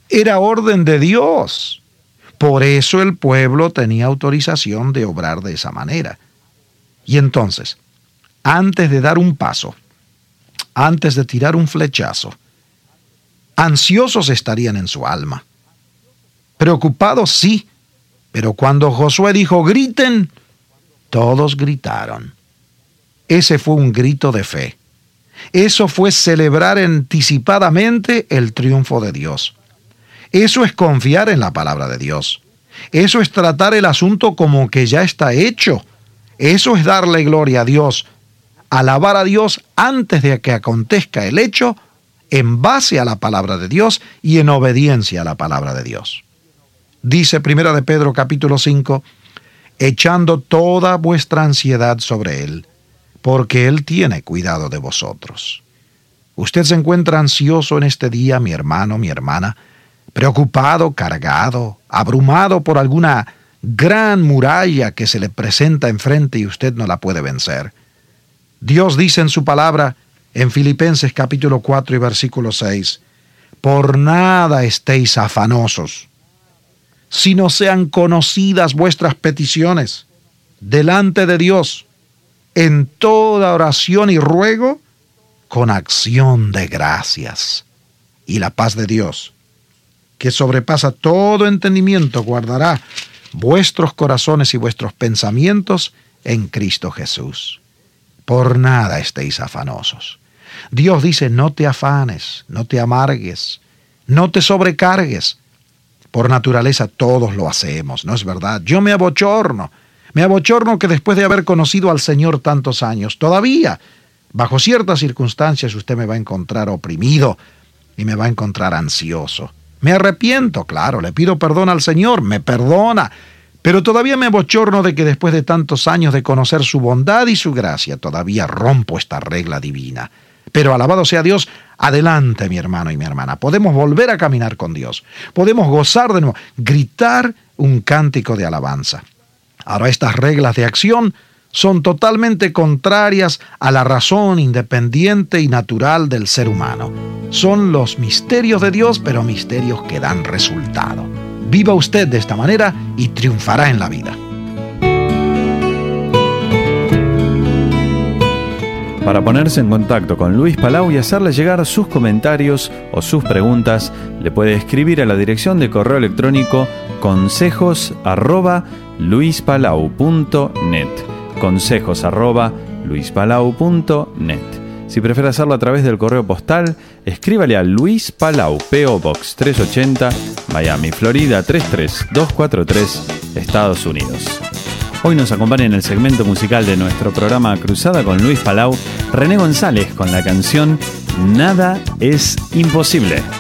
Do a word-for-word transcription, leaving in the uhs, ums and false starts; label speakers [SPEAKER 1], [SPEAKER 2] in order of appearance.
[SPEAKER 1] Era orden de Dios. Por eso el pueblo tenía autorización de obrar de esa manera. Y entonces, antes de dar un paso, antes de tirar un flechazo, ansiosos estarían en su alma. Preocupados sí, pero cuando Josué dijo griten, todos gritaron. Ese fue un grito de fe. Eso fue celebrar anticipadamente el triunfo de Dios. Eso es confiar en la palabra de Dios. Eso es tratar el asunto como que ya está hecho. Eso es darle gloria a Dios, alabar a Dios antes de que acontezca el hecho, en base a la palabra de Dios y en obediencia a la palabra de Dios. Dice Primera de Pedro capítulo cinco, echando toda vuestra ansiedad sobre Él, porque Él tiene cuidado de vosotros. Usted se encuentra ansioso en este día, mi hermano, mi hermana, preocupado, cargado, abrumado por alguna gran muralla que se le presenta enfrente y usted no la puede vencer. Dios dice en su palabra, en Filipenses capítulo cuatro y versículo seis, por nada estéis afanosos, sino sean conocidas vuestras peticiones delante de Dios, en toda oración y ruego, con acción de gracias. Y la paz de Dios, que sobrepasa todo entendimiento, guardará vuestros corazones y vuestros pensamientos en Cristo Jesús. Por nada estéis afanosos. Dios dice, no te afanes, no te amargues, no te sobrecargues. Por naturaleza todos lo hacemos, ¿no es verdad? Yo me abochorno, me abochorno que después de haber conocido al Señor tantos años, todavía, bajo ciertas circunstancias, usted me va a encontrar oprimido y me va a encontrar ansioso. Me arrepiento, claro, le pido perdón al Señor, me perdona, pero todavía me abochorno de que después de tantos años de conocer su bondad y su gracia, todavía rompo esta regla divina. Pero alabado sea Dios, adelante mi hermano y mi hermana, podemos volver a caminar con Dios, podemos gozar de nuevo, gritar un cántico de alabanza. Ahora estas reglas de acción son totalmente contrarias a la razón independiente y natural del ser humano. Son los misterios de Dios, pero misterios que dan resultado. Viva usted de esta manera y triunfará en la vida.
[SPEAKER 2] Para ponerse en contacto con Luis Palau y hacerle llegar sus comentarios o sus preguntas, le puede escribir a la dirección de correo electrónico consejos arroba luispalau punto net. consejos arroba luispalau punto net. Si prefiere hacerlo a través del correo postal, escríbale a Luis Palau, P O Box trescientos ochenta, Miami, Florida tres tres dos cuatro tres, Estados Unidos. Hoy nos acompaña en el segmento musical de nuestro programa Cruzada con Luis Palau, René González con la canción Nada es Imposible.